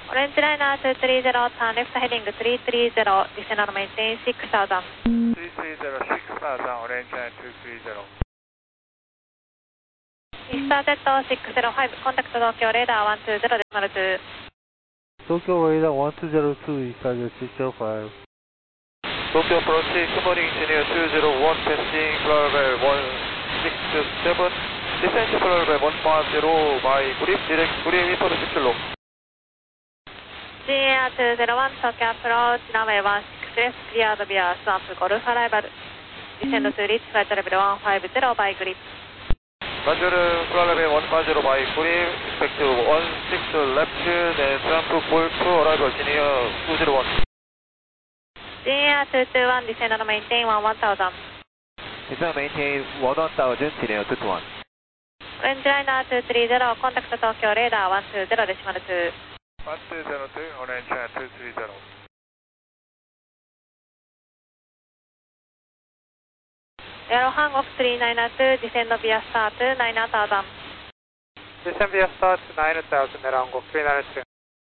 オレンジライナー230、turn left heading 330, descend on maintain 6000. 330, 6000, orange line 230. Easter Z605, contact Tokyo radar 120.02. Tokyo radar 1202, Easter Z605. Tokyo approach, good morning, engineer 201, passing flight level 167, descent to flight level 150, by grip, direct grip, for 6 kilo. GAR 201, Tokyo approach, runway 16 left, cleared via swamp, golf arrival. Descend to reach flight level 150 by grip. Roger, flight level 150 by grip, expect 16 left, then swamp, golf arrival, engineer 201. GAR 221, descend and maintain 1000. Descend maintain 1000, engineer 221. Orange liner 230, contact Tokyo radar 120.2. 1202, orange line 230. Aero hangoff 392, descend via start 9000. Descend via start 9000, Aero hangoff 392.